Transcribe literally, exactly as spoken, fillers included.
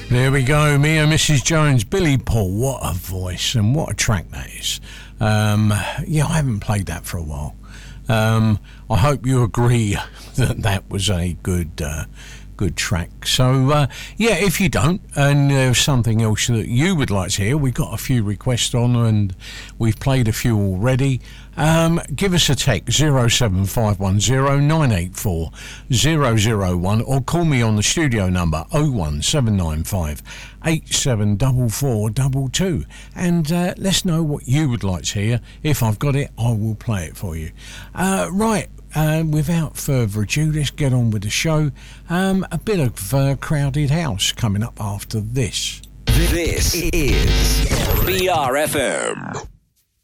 There we go, me and Missus Jones, Billy Paul. What a voice and what a track that is. Um, yeah, I haven't played that for a while. Um, I hope you agree that that was a good uh, good track. So, uh, yeah, if you don't, and there's something else that you would like to hear, we've got a few requests on and we've played a few already. Um, give us a text, zero seven five one zero nine eight four zero zero one, or call me on the studio number oh one seven nine five eight seven four four two two, and uh, let's know what you would like to hear. If I've got it, I will play it for you. Uh, right. Uh, without further ado, let's get on with the show. Um, a bit of uh, Crowded House coming up after this. This is B R F M.